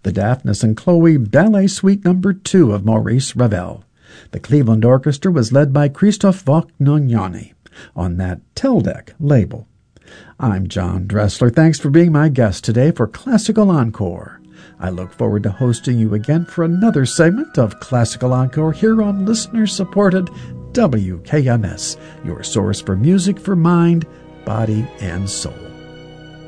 the Daphnis and Chloe Ballet Suite No. 2 of Maurice Ravel. The Cleveland Orchestra was led by Christophe Vognoni on that Teldec label. I'm John Dressler. Thanks for being my guest today for Classical Encore. I look forward to hosting you again for another segment of Classical Encore here on listener-supported WKMS, your source for music for mind, body, and soul.